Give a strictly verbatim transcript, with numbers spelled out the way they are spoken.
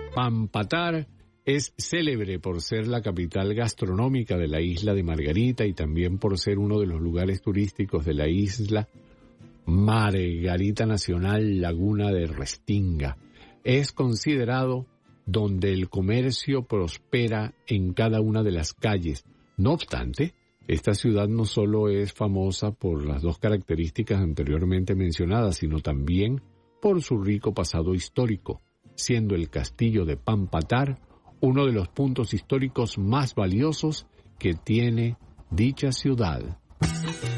Pampatar es célebre por ser la capital gastronómica de la isla de Margarita y también por ser uno de los lugares turísticos de la isla Margarita Nacional Laguna de Restinga. Es considerado donde el comercio prospera en cada una de las calles. No obstante, esta ciudad no solo es famosa por las dos características anteriormente mencionadas, sino también por su rico pasado histórico, siendo el castillo de Pampatar uno de los puntos históricos más valiosos que tiene dicha ciudad.